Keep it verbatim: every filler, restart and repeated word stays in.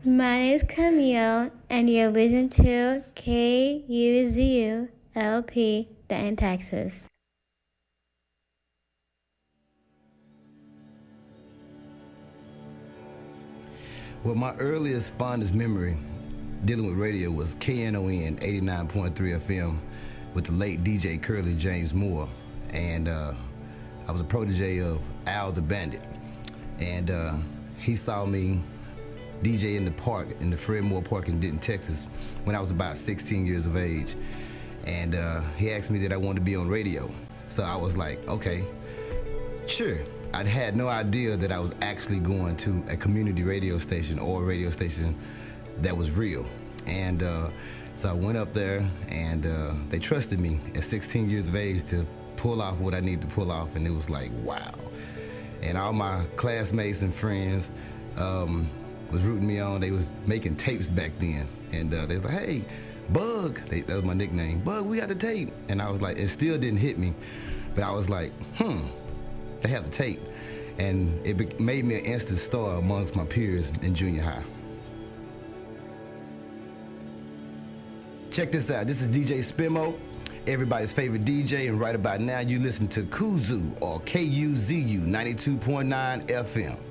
My name is Camille, and you're listening to K U Z U L P, Denton, Texas. Well, my earliest, fondest memory dealing with radio was K N O N eighty-nine point three F M with the late D J Curly James Moore. And uh, I was a protege of Al the Bandit. And uh, he saw me D J in the park, in the Fred Moore Park in Denton, Texas, when I was about sixteen years of age. And uh, he asked me that I wanted to be on radio. So I was like, okay, sure. I'd had no idea that I was actually going to a community radio station or a radio station that was real. And uh, so I went up there, and uh, they trusted me at sixteen years of age to pull off what I needed to pull off, and it was like, wow. And all my classmates and friends um, was rooting me on. They was making tapes back then, and uh, they was like, hey, Bug, they, that was my nickname, Bug, we got the tape. And I was like, it still didn't hit me, but I was like, hmm, they have the tape. And it be- made me an instant star amongst my peers in junior high. Check this out, this is D J Spimo, everybody's favorite D J, and right about now you listen to Kuzu, or K U Z U ninety-two point nine F M.